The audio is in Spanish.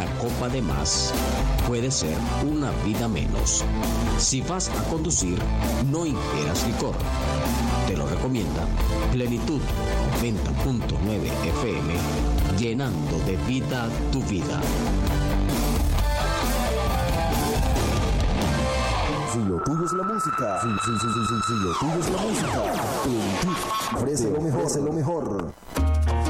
una copa de más puede ser una vida menos. Si vas a conducir, no ingieras licor. Te lo recomienda Plenitud 90.9 FM, llenando de vida tu vida. Si lo tuyo es la música, si lo tuyo es la música, Plenitud ofrece lo mejor.